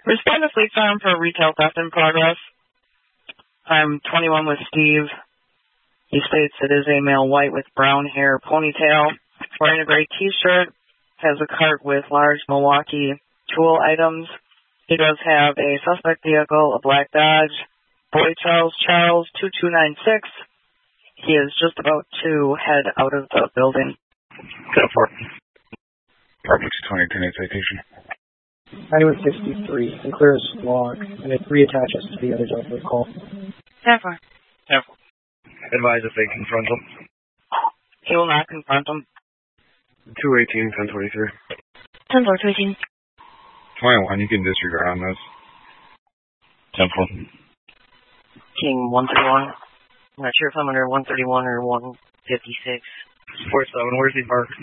Respond to Fleet Farm for retail theft in progress. I'm 21 with Steve. He states it is a male white with brown hair, ponytail, wearing a gray t-shirt, has a cart with large Milwaukee tool items. He does have a suspect vehicle, a black Dodge, Boy Charles 2296. He is just about to head out of the building. 10-4. Perfect 2010 citation. 9163, and clears log, and it reattaches to the other Delta call. 10-4. 10-4. Advise if they confront him. He will not confront him. 218, 1023. 10-4, 218. 21, you can disregard on this. 10-4. King 131. I'm not sure if I'm under 131 or 156. 47, where's he parked?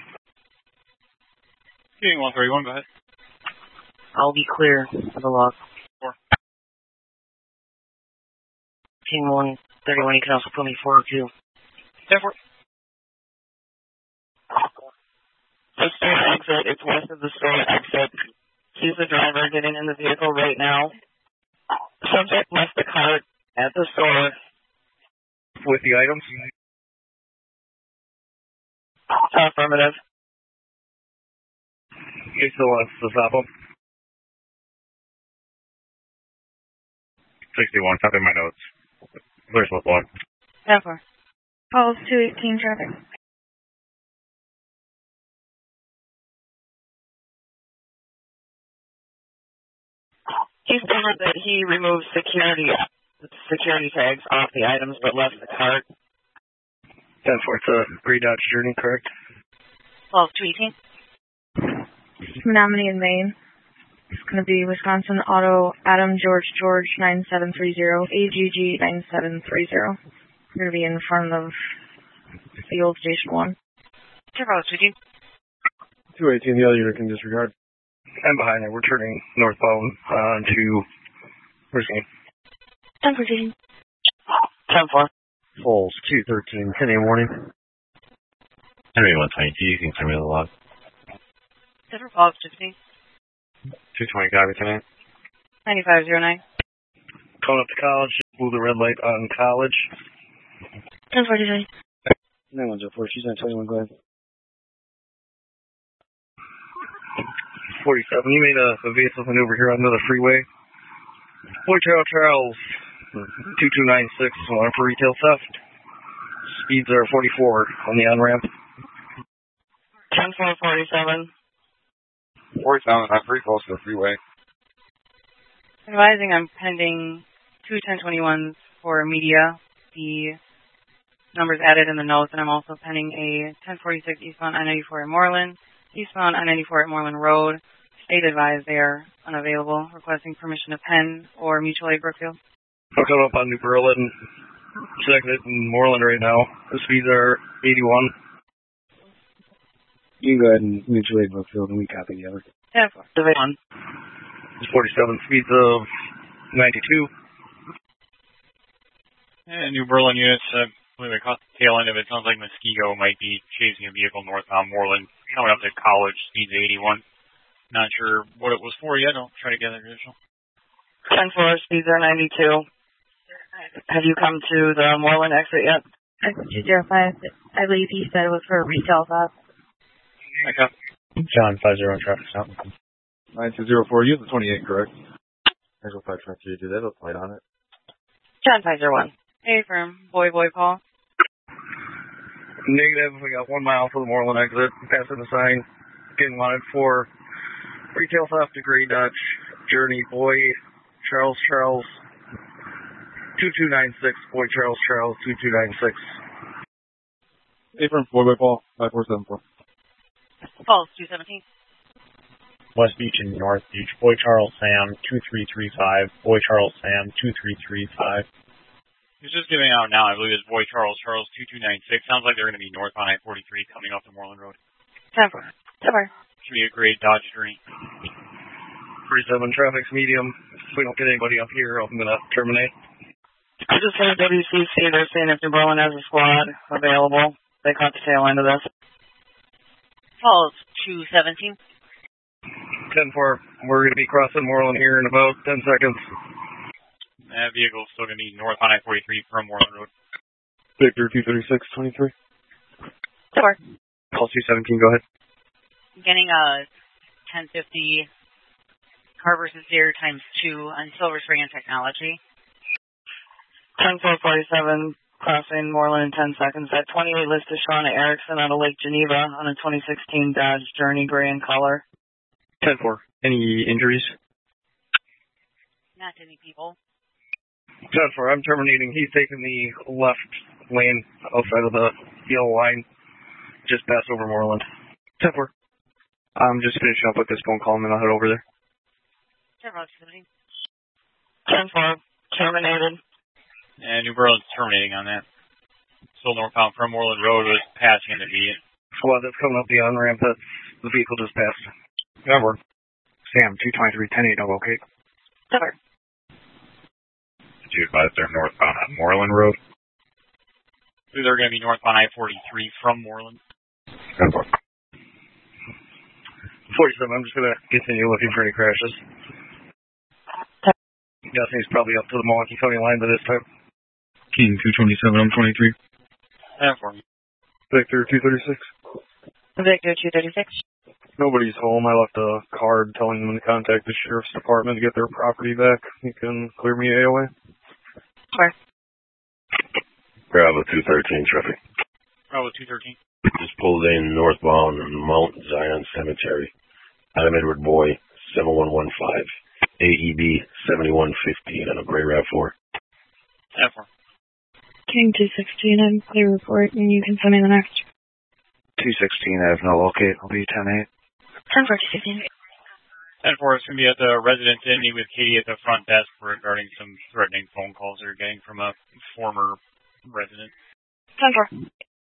King 131, go ahead. I'll be clear for the log. 4. King 131, you can also put me 402. 10-4. The store exit, it's west of the store exit. He's the driver getting in the vehicle right now. Subject left the cart at the store. With the items? Affirmative. He still wants to stop him? 61, copy my notes. Clear slip log. 10-4. Calls 218 traffic. He stated that he removed security tags off the items but left the cart. 10-4, it's a Grey Dodge Journey, correct? Calls 218. Menominee in Maine. It's going to be Wisconsin Auto Adam George 9730 AGG 9730. We're going to be in front of the old Station 1. Calls 218. 218, the other unit can disregard. I'm behind it. We're turning northbound to... Where's he? 10-4. 10-4. Falls 213, 10 a.m. warning. Henry 122, you can clear me the log. 10 Falls 15. 220, copy tonight. 9509. Going up to college, blew the red light on college. 10-4. 9104, she's on 21, go ahead. 47, you made a evasive maneuver here on another freeway. Boy Charles 2296, wanted for retail theft. Speeds are 44 on the on-ramp. 10-4-47. 47, I'm pretty close to the freeway. Advising I'm pending 2 1021s for media. The numbers added in the notes, and I'm also pending a 1046 eastbound I-94 in Moreland, eastbound I-94 at Moreland Road. State advised they are unavailable, requesting permission to pen or mutual aid Brookfield. I'm coming up on New Berlin, checking it in Moreland right now. The speeds are 81. You can go ahead and mutual aid Brookfield, and we copy the other. 10-4. 1. 47, speeds of 92. And New Berlin units, I believe I caught the tail end of it. Sounds like Muskego might be chasing a vehicle northbound Moreland, coming up to College, speeds 81. Not sure what it was for yet. I'll try to get an additional. 10-4, speeds are 92. Have you come to the Moreland exit yet? 205. I believe he said it was for retail theft. Okay. John 50 traffic stop. 9204, use the 28, correct? Actual 5 truck, you do that, a plate on it. John 501. Hey, firm. Boy Paul. Negative, we got 1 mile for the Moreland exit. Passing the sign. Getting wanted for retail theft to Grey Dodge Journey. Boy Charles 2296. Boy Charles 2296. Hey, from Boy Paul 5474. Falls 217. West Beach and North Beach. Boy Charles Sam 2335. Boy Charles Sam 2335. He's just giving out now. I believe it's Boy Charles 2296. Sounds like they're going to be northbound I-43 coming off the Moreland Road. 10-4. 10-4. Should be a great Dodge Journey. 37, traffic's medium. If we don't get anybody up here, I'm going to terminate. I just heard WCC. They're saying if New Berlin has a squad available, they caught the tail end of this. Falls 217. 10-4. We're going to be crossing Moreland here in about 10 seconds. That vehicle's still going to be north on I-43 from Moreland Road. Victor 236-23. Sure. Pulse 217, go ahead. Getting a 1050 car versus deer times 2 on Silver Spring and Technology. 10-4-47, crossing Moreland in 10 seconds. At 28 listed Shauna Erickson out of Lake Geneva on a 2016 Dodge Journey gray in color. 10-4. Any injuries? Not any people. 10-4. I'm terminating. He's taking the left lane outside of the yellow line. Just pass over Moreland. 10-4. I'm just finishing up with this phone call and then I'll head over there. 10-4. Terminated. And New Berlin's terminating on that. Still northbound from Moreland Road was passing the V. Well, that's coming up the on-ramp. That's the vehicle just passed. Over. Sam, 223-10-8, okay. Sure. Did you advise they're northbound on Moreland Road? They're going to be northbound I-43 from Moreland. 10-4. 47, I'm just going to continue looking for any crashes. Guessing he's probably up to the Milwaukee County line by this time. King 227, I'm 23. And for me. Victor 236. Victor 236. Nobody's home. I left a card telling them to contact the sheriff's department to get their property back. You can clear me AOA. Sure. Bravo 213 traffic. Bravo 213. Just pulled in northbound on Mount Zion Cemetery. Adam Edward Boy, 7115. AEB 7115 on a gray RAV4. And for King 216, I'm clear report, and you can send me the next. 216, I have no locate. I'll be 10-8. 10-4-216. And for it's going to be at the residence inn with Katie at the front desk regarding some threatening phone calls they're getting from a former resident. 10-4.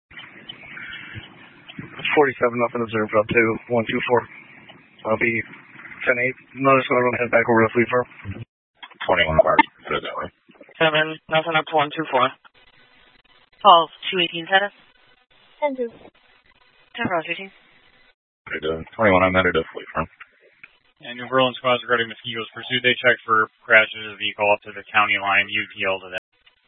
47, nothing observed up to 124. I'll be 10-8. No, just going to head back over to Fleet Farm. 21 Mark. Put it that way. 7, nothing up to 124. Falls 218 status. 10-2. 10-4-18. Pretty good. 21, I'm headed to Fleet Farm. And New Berlin squads regarding mosquitoes pursuit. They checked for crashes of the vehicle up to the county line. UTL to that.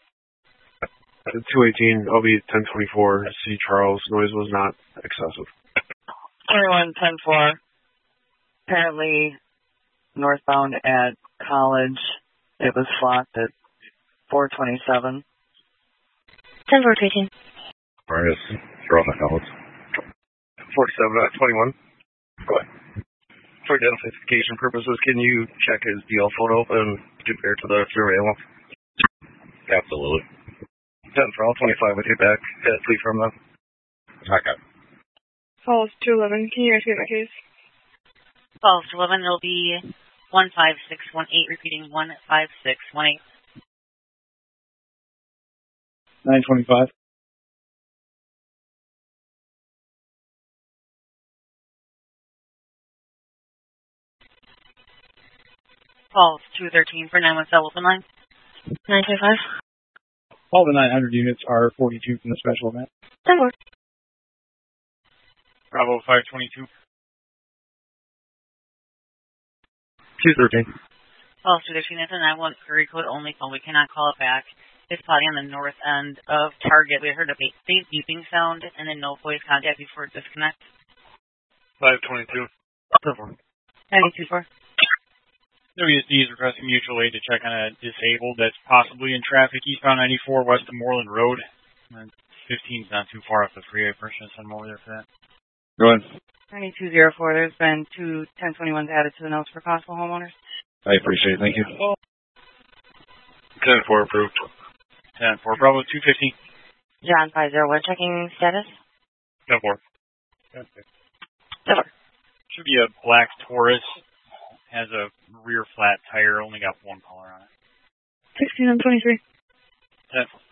218, I'll be 1024. C. Charles. Noise was not excessive. 21, 10-4. Apparently, northbound at College, it was flocked at 427. 10-4-18. Marius, throw on the notes. 47 at 21. Go ahead. For identification purposes, can you check his DL photo and compare to the surveillance? Absolutely. 10 for all, 25 with you back at Fleet Farm then. Okay. Falls 211. Can you guys get my case? Falls 211, it'll be 15618, repeating 15618. 925. Falls 213 for 917 open line. 925. All the 900 units are 42 from the special event. 10-4. Bravo 522. 213. Falls 213, that's a 911 query code only phone. We cannot call it back. It's probably on the north end of Target. We heard a faint beeping sound and then no voice contact before disconnect. 522. 924. WSD is requesting mutual aid to check on a disabled that's possibly in traffic eastbound 94 west of Moreland Road. 15's not too far off the freeway. Person send them over there for that. Go ahead. 9204, there's been 2 1021s added to the notes for possible homeowners. I appreciate it. Thank you. 10-4 approved. 10-4. Bravo 215. John 501, checking status. 10-4. 10-4. Should be a black Taurus. Has a rear flat tire. Only got one color on it. 16 on 23. 10-4.